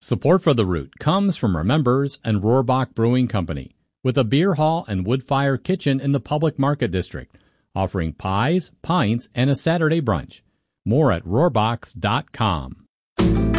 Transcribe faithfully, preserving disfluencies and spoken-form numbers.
Support for The Root comes from our members and Rohrbach Brewing Company, with a beer hall and wood-fire kitchen in the Public Market District, offering pies, pints, and a Saturday brunch. More at rohrbachs dot com.